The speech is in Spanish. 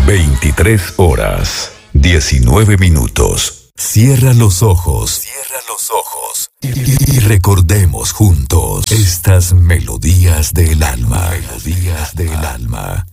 23 horas, 19 minutos. Cierra los ojos. Y recordemos juntos estas melodías del alma. Melodías del alma.